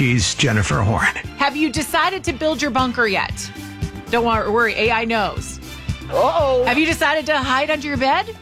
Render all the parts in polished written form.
She's Jennifer Horn. Have you decided to build your bunker yet? Don't worry, AI knows. Uh-oh. Have you decided to hide under your bed?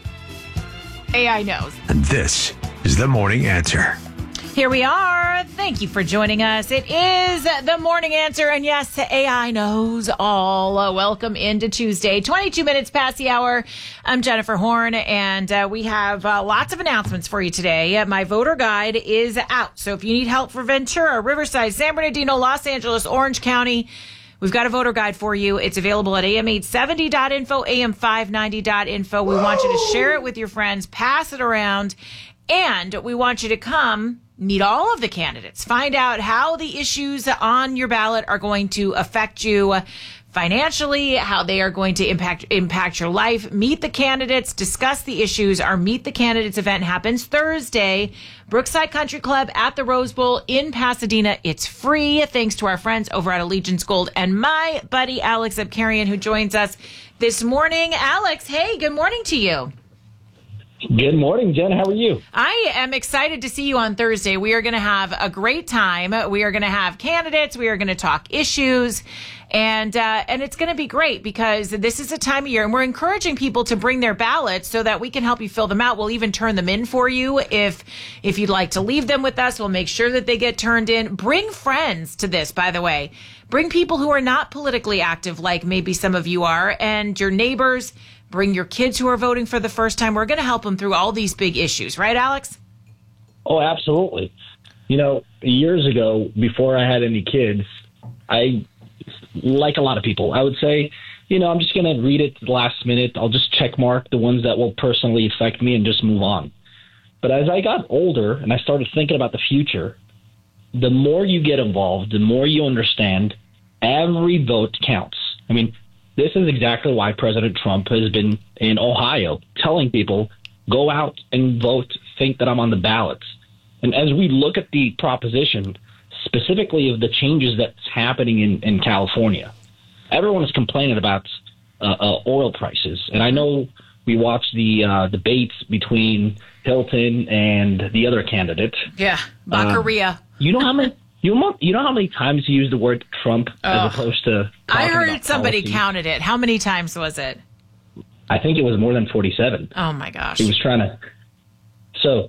AI knows. And this is The Morning Answer. Here we are. Thank you for joining us. It is The Morning Answer, and yes, AI knows all. Welcome into Tuesday, 22 minutes past the hour. I'm Jennifer Horn, and we have lots of announcements for you today. My voter guide is out, so if you need help for Ventura, Riverside, San Bernardino, Los Angeles, Orange County, we've got a voter guide for you. It's available at am870.info, am590.info. We want you to share it with your friends, pass it around, and we want you to come meet all of the candidates. Find out how the issues on your ballot are going to affect you financially, how they are going to impact your life. Meet the candidates, discuss the issues. Our Meet the Candidates event happens Thursday, Brookside Country Club at the Rose Bowl in Pasadena. It's free, thanks to our friends over at Allegiance Gold and my buddy Alex Abkarian, who joins us this morning. Alex, hey, good morning to you. Good morning, Jen. How are you? I am excited to see you on Thursday. We are going to have a great time. We are going to have candidates. We are going to talk issues. And it's going to be great because this is a time of year and we're encouraging people to bring their ballots so that we can help you fill them out. We'll even turn them in for you. If you'd like to leave them with us, we'll make sure that they get turned in. Bring friends to this, by the way. Bring people who are not politically active like maybe some of you are, and your neighbors. Bring your kids who are voting for the first time. We're going to help them through all these big issues. Right, Alex? Oh, absolutely. You know, years ago, before I had any kids, I, like a lot of people, I would say, I'm just going to read it the last minute. I'll just check mark the ones that will personally affect me and just move on. But as I got older and I started thinking about the future, the more you get involved, the more you understand every vote counts. I mean, this is exactly why President Trump has been in Ohio telling people, go out and vote, think that I'm on the ballots. And as we look at the proposition, specifically of the changes that's happening in California, everyone is complaining about oil prices. And I know we watched the debates between Hilton and the other candidate. Yeah, Baccaria. You know how many... You know how many times you use the word Trump as opposed to I heard about somebody policy? counted it. How many times was it? I think it was more than 47. Oh, my gosh. He was trying to. So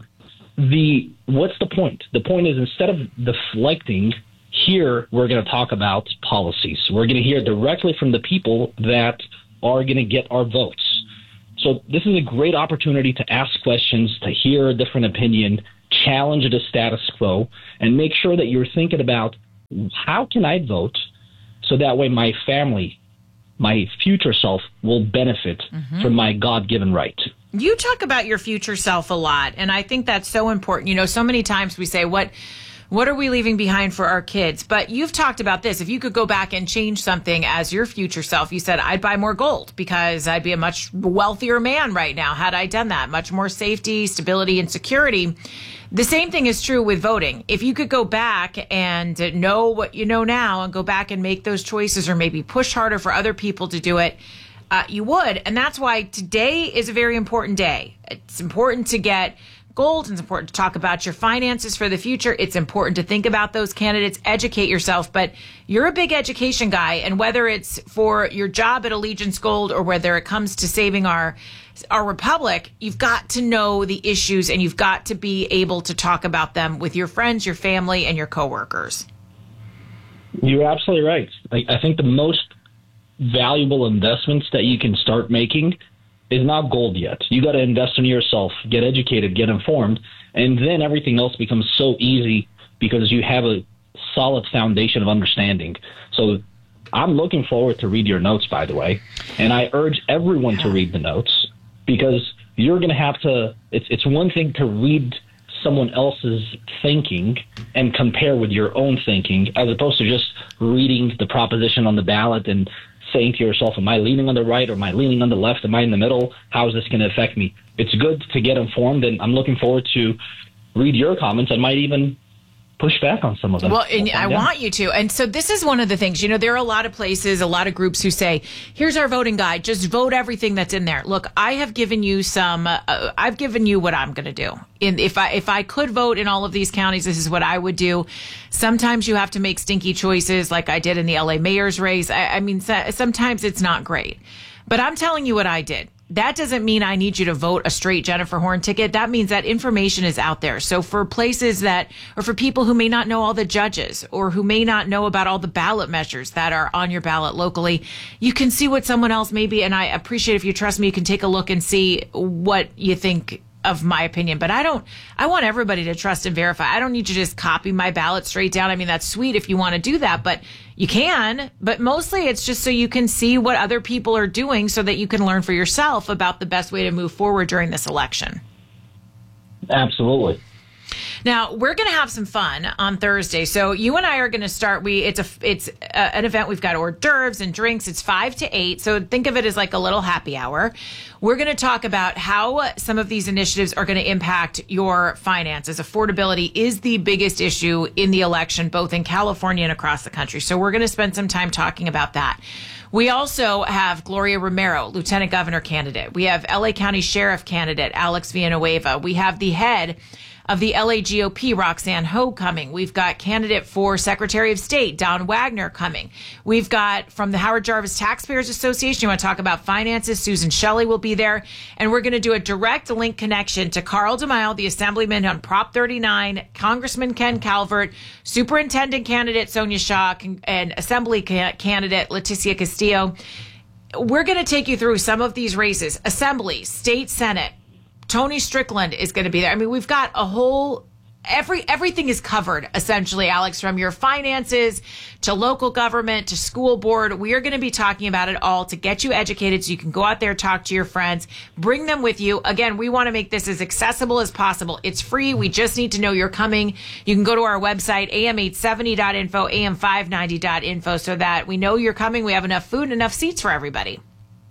what's the point? The point is, instead of deflecting, here we're going to talk about policies. We're going to hear directly from the people that are going to get our votes. So this is a great opportunity to ask questions, to hear a different opinion, challenge the status quo, and make sure that you're thinking about how can I vote so that way my family, my future self will benefit from my God-given right. You talk about your future self a lot, and I think that's so important. So many times we say, what are we leaving behind for our kids? But you've talked about this. If you could go back and change something as your future self, you said, I'd buy more gold because I'd be a much wealthier man right now had I done that. Much more safety, stability, and security. The same thing is true with voting. If you could go back and know what you know now and go back and make those choices or maybe push harder for other people to do it, you would. And that's why today is a very important day. It's important to get gold. It's important to talk about your finances for the future. It's important to think about those candidates, educate yourself. But you're a big education guy. And whether it's for your job at Allegiance Gold or whether it comes to saving our republic, you've got to know the issues and you've got to be able to talk about them with your friends, your family, and your coworkers. You're absolutely right. I think the most valuable investments that you can start making is not gold yet. You got to invest in yourself, get educated, get informed, and then everything else becomes so easy because you have a solid foundation of understanding. So I'm looking forward to read your notes, by the way, and I urge everyone to read the notes because you're going to have to, it's one thing to read someone else's thinking and compare with your own thinking as opposed to just reading the proposition on the ballot and saying to yourself, am I leaning on the right or am I leaning on the left? Am I in the middle? How is this going to affect me? It's good to get informed, and I'm looking forward to read your comments. I might even push back on some of them. Well, and I want you to. And so this is one of the things, there are a lot of places, a lot of groups who say, here's our voting guide. Just vote everything that's in there. Look, I have given you I've given you what I'm going to do. If I could vote in all of these counties, this is what I would do. Sometimes you have to make stinky choices like I did in the LA mayor's race. I mean, sometimes it's not great. But I'm telling you what I did. That doesn't mean I need you to vote a straight Jennifer Horn ticket. That means that information is out there. So for places or for people who may not know all the judges or who may not know about all the ballot measures that are on your ballot locally, you can see what someone else may be. And I appreciate if you trust me, you can take a look and see what you think of my opinion. But I want everybody to trust and verify. I don't need you to just copy my ballot straight down. I mean, that's sweet if you want to do that, but you can. But mostly it's just so you can see what other people are doing so that you can learn for yourself about the best way to move forward during this election. Absolutely. Now, we're going to have some fun on Thursday. So you and I are going to start. It's an event. We've got hors d'oeuvres and drinks. It's 5 to 8. So think of it as like a little happy hour. We're going to talk about how some of these initiatives are going to impact your finances. Affordability is the biggest issue in the election, both in California and across the country. So we're going to spend some time talking about that. We also have Gloria Romero, Lieutenant Governor candidate. We have LA County Sheriff candidate Alex Villanueva. We have the head of the LA GOP, Roxanne Ho, coming. We've got candidate for Secretary of State, Don Wagner, coming. We've got from the Howard Jarvis Taxpayers Association, you want to talk about finances, Susan Shelley will be there. And we're going to do a direct link connection to Carl DeMille, the Assemblyman on Prop 39, Congressman Ken Calvert, Superintendent candidate Sonia Shaw, and Assembly candidate Leticia Castillo. We're going to take you through some of these races, Assembly, State Senate. Tony Strickland is going to be there. I mean, we've got a whole, everything is covered, essentially, Alex, from your finances to local government to school board. We are going to be talking about it all to get you educated so you can go out there, talk to your friends, bring them with you. Again, we want to make this as accessible as possible. It's free. We just need to know you're coming. You can go to our website, am870.info, am590.info, so that we know you're coming. We have enough food and enough seats for everybody.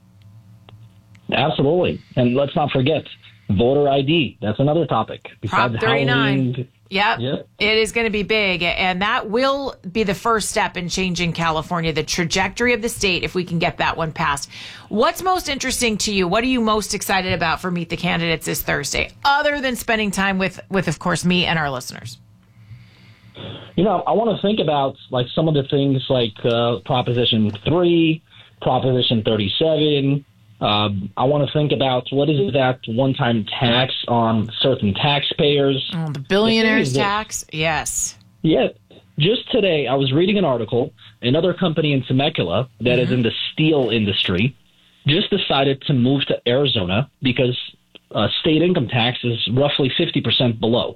Absolutely. And let's not forget, voter ID. That's another topic. Prop 39. Yep. Yep. It is going to be big. And that will be the first step in changing California, the trajectory of the state, if we can get that one passed. What's most interesting to you? What are you most excited about for Meet the Candidates this Thursday, other than spending time with of course, me and our listeners? I want to think about like some of the things like Proposition 3, Proposition 37. I want to think about what is that one-time tax on certain taxpayers. Oh, the billionaire's tax? Yes. Yeah. Just today, I was reading an article. Another company in Temecula that is in the steel industry just decided to move to Arizona because state income tax is roughly 50% below.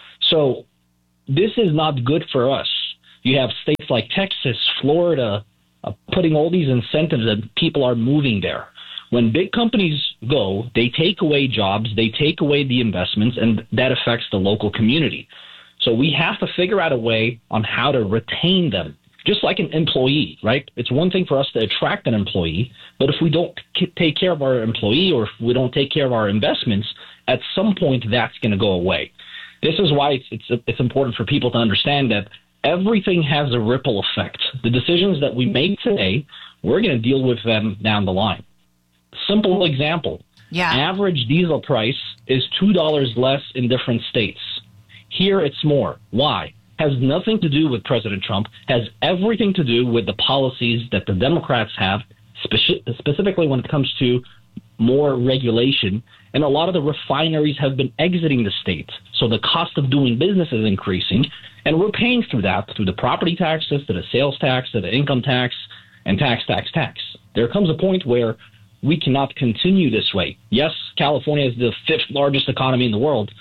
So this is not good for us. You have states like Texas, Florida, putting all these incentives and people are moving there. When big companies go, they take away jobs, they take away the investments, and that affects the local community. So we have to figure out a way on how to retain them, just like an employee, right? It's one thing for us to attract an employee, but if we don't take care of our employee or if we don't take care of our investments, at some point that's going to go away. This is why it's important for people to understand that everything has a ripple effect. The decisions that we make today, we're going to deal with them down the line. Simple example. Yeah. Average diesel price is $2 less in different states. Here it's more. Why? Has nothing to do with President Trump, has everything to do with the policies that the Democrats have, specifically when it comes to more regulation. And a lot of the refineries have been exiting the state. So the cost of doing business is increasing. And we're paying through that, through the property taxes, to the sales tax, to the income tax, and tax. There comes a point where we cannot continue this way. Yes, California is the 5th largest economy in the world,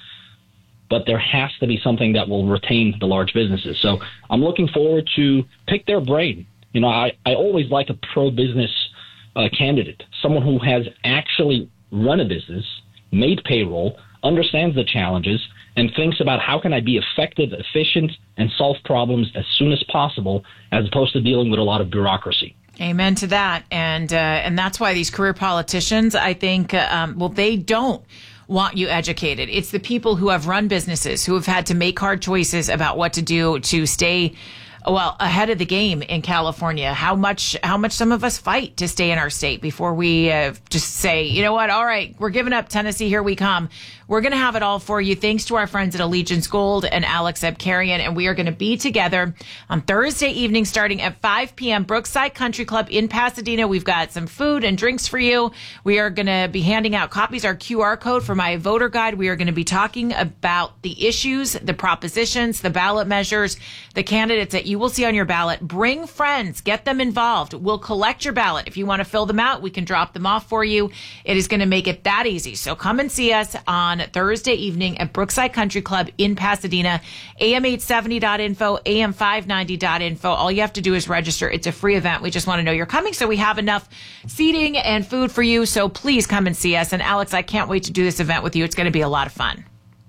but there has to be something that will retain the large businesses. So I'm looking forward to pick their brain. I always like a pro-business candidate, someone who has actually run a business, made payroll, understands the challenges, and thinks about how can I be effective, efficient, and solve problems as soon as possible, as opposed to dealing with a lot of bureaucracy. Amen to that. And that's why these career politicians, I think, they don't want you educated. It's the people who have run businesses, who have had to make hard choices about what to do to stay ahead of the game in California. How much some of us fight to stay in our state before we just say, you know what, all right, we're giving up Tennessee, here we come. We're going to have it all for you, thanks to our friends at Allegiance Gold and Alex Abkarian, and we are going to be together on Thursday evening starting at 5 p.m. Brookside Country Club in Pasadena. We've got some food and drinks for you. We are going to be handing out copies, our QR code for My Voter Guide. We are going to be talking about the issues, the propositions, the ballot measures, the candidates that you will see on your ballot. Bring friends, get them involved. We'll collect your ballot. If you want to fill them out, we can drop them off for you. It is going to make it that easy. So come and see us on Thursday evening at Brookside Country Club in Pasadena. AM870.info, AM590.info. All you have to do is register. It's a free event. We just want to know you're coming, so we have enough seating and food for you. So please come and see us. And Alex, I can't wait to do this event with you. It's going to be a lot of fun.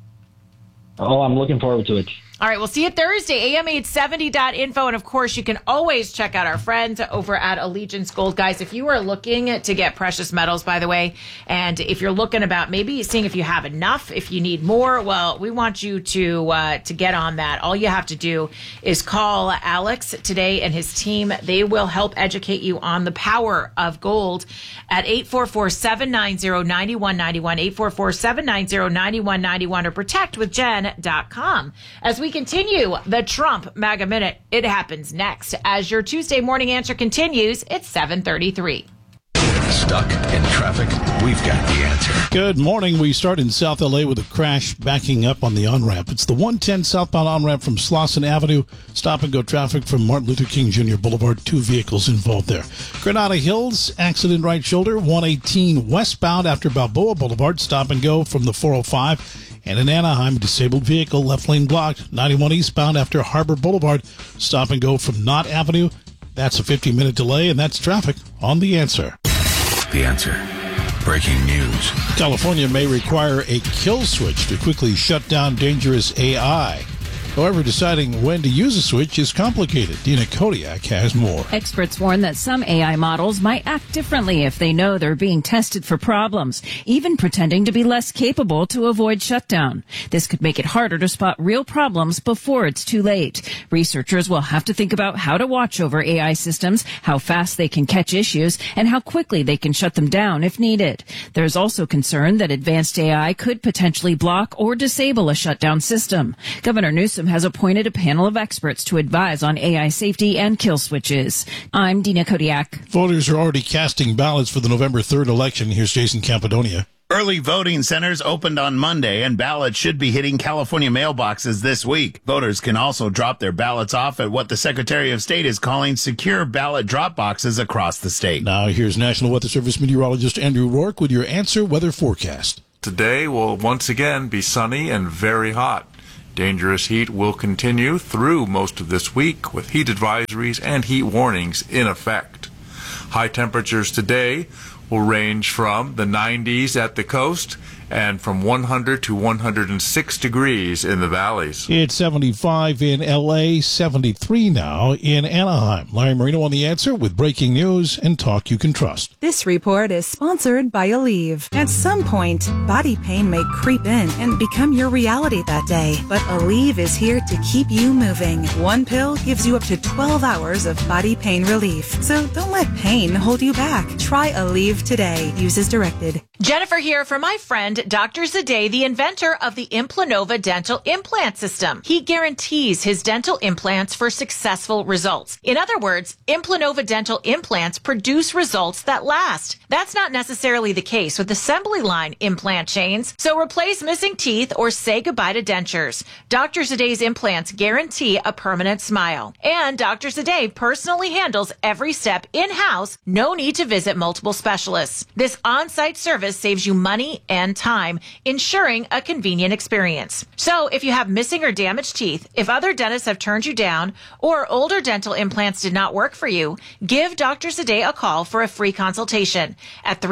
Oh, I'm looking forward to it. All right, we'll see you Thursday, AM870.info. And, of course, you can always check out our friends over at Allegiance Gold. Guys, if you are looking to get precious metals, by the way, and if you're looking about maybe seeing if you have enough, if you need more, well, we want you to get on that. All you have to do is call Alex today and his team. They will help educate you on the power of gold at 844-790-9191, 844-790-9191, or protectwithjen.com. As we continue the Trump MAGA Minute, it happens next. As your Tuesday morning answer continues, it's 7:33. Stuck in traffic? We've got the answer. Good morning. We start in South LA with a crash backing up on the on-ramp. It's the 110 southbound on-ramp from Slauson Avenue. Stop and go traffic from Martin Luther King Jr. Boulevard. 2 vehicles involved there. Granada Hills, accident right shoulder. 118 westbound after Balboa Boulevard. Stop and go from the 405. And in Anaheim, a disabled vehicle, left lane blocked. 91 eastbound after Harbor Boulevard. Stop and go from Knott Avenue. That's a 15-minute delay, and that's traffic on The Answer. The Answer. Breaking news. California may require a kill switch to quickly shut down dangerous AI. However, deciding when to use a switch is complicated. Dina Kodiak has more. Experts warn that some AI models might act differently if they know they're being tested for problems, even pretending to be less capable to avoid shutdown. This could make it harder to spot real problems before it's too late. Researchers will have to think about how to watch over AI systems, how fast they can catch issues, and how quickly they can shut them down if needed. There's also concern that advanced AI could potentially block or disable a shutdown system. Governor Newsom has appointed a panel of experts to advise on AI safety and kill switches. I'm Dina Kodiak. Voters are already casting ballots for the November 3rd election. Here's Jason Campadonia. Early voting centers opened on Monday, and ballots should be hitting California mailboxes this week. Voters can also drop their ballots off at what the Secretary of State is calling secure ballot drop boxes across the state. Now here's National Weather Service meteorologist Andrew Rourke with your Answer weather forecast. Today will once again be sunny and very hot. Dangerous heat will continue through most of this week with heat advisories and heat warnings in effect. High temperatures today will range from the 90s at the coast and from 100 to 106 degrees in the valleys. It's 75 in L.A., 73 now in Anaheim. Larry Marino on The Answer with breaking news and talk you can trust. This report is sponsored by Aleve. At some point, body pain may creep in and become your reality that day. But Aleve is here to keep you moving. One pill gives you up to 12 hours of body pain relief. So don't let pain hold you back. Try Aleve today. Use as directed. Jennifer here for my friend, Dr. Zadeh, the inventor of the Implanova dental implant system. He guarantees his dental implants for successful results. In other words, Implanova dental implants produce results that last. That's not necessarily the case with assembly line implant chains. So replace missing teeth or say goodbye to dentures. Dr. Zadeh's implants guarantee a permanent smile. And Dr. Zadeh personally handles every step in-house. No need to visit multiple specialists. This on-site service saves you money and time, ensuring a convenient experience. So if you have missing or damaged teeth, if other dentists have turned you down, or older dental implants did not work for you, give Dr. Zadeh a call for a free consultation at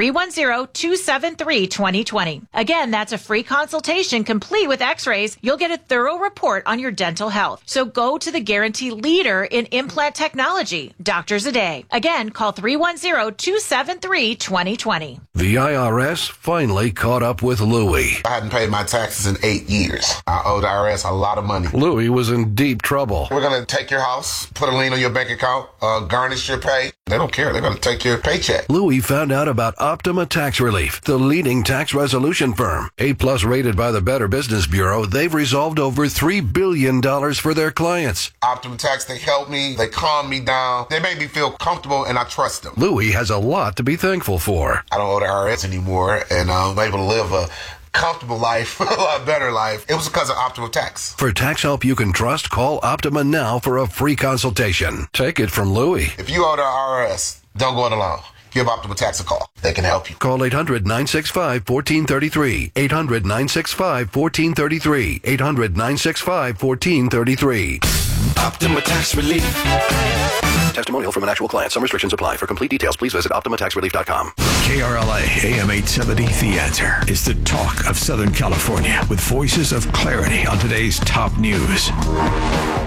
310-273-2020. Again, that's a free consultation complete with x-rays. You'll get a thorough report on your dental health. So go to the guarantee leader in implant technology, Dr. Zadeh. Again, call 310-273-2020. The IRS IRS finally caught up with Louie. I hadn't paid my taxes in 8 years. I owed the IRS a lot of money. Louie was in deep trouble. We're going to take your house, put a lien on your bank account, garnish your pay. They don't care. They're going to take your paycheck. Louie found out about Optima Tax Relief, the leading tax resolution firm. A+ rated by the Better Business Bureau, they've resolved over $3 billion for their clients. Optima Tax, they helped me. They calmed me down. They made me feel comfortable, and I trust them. Louie has a lot to be thankful for. I don't owe the IRS anymore, and I'm able to live a comfortable life, a lot better life. It was because of Optima Tax. For tax help you can trust, call Optima now for a free consultation. Take it from Louie. If you owe the IRS, don't go it alone. Give Optima Tax a call. They can help you. Call 800-965-1433. 800-965-1433. 800-965-1433. Optima Tax Relief. Testimonial from an actual client. Some restrictions apply. For complete details, please visit OptimaTaxRelief.com. KRLA AM 870, The Answer, is the talk of Southern California with voices of clarity on today's top news.